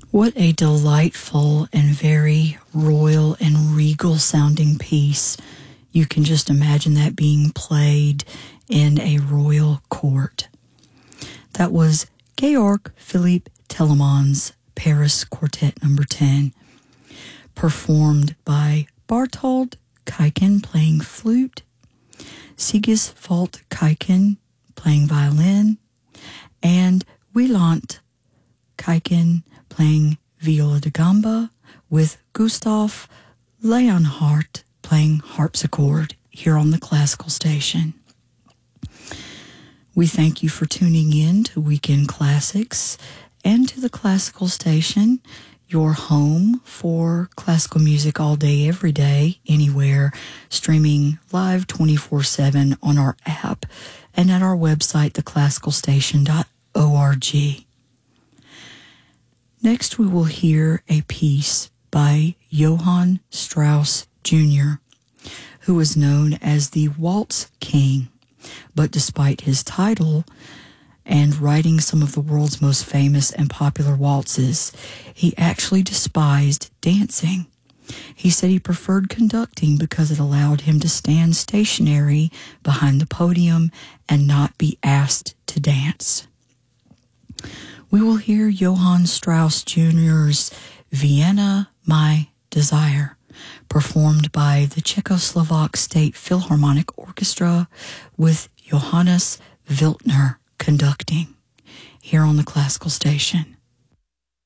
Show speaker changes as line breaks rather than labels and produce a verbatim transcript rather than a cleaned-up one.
What a delightful and very royal and regal sounding piece. You can just imagine that being played in a royal court. That was Georg Philipp Telemann's Paris Quartet number ten, performed by Barthold Kuiken playing flute, Sigiswald Kuiken playing violin, and Wieland Kuiken playing viola da gamba, with Gustav Leonhardt playing harpsichord here on the Classical Station. We thank you for tuning in to Weekend Classics and to the Classical Station, your home for classical music all day, every day, anywhere, streaming live twenty-four seven on our app and at our website, the classical station dot org. Next, we will hear a piece by Johann Strauss Junior, who was known as the Waltz King, but despite his title and writing some of the world's most famous and popular waltzes, he actually despised dancing. He said he preferred conducting because it allowed him to stand stationary behind the podium and not be asked to dance. We will hear Johann Strauss Junior's Vienna, My Desire, performed by the Czechoslovak State Philharmonic Orchestra with Johannes Wiltner conducting here on the Classical Station.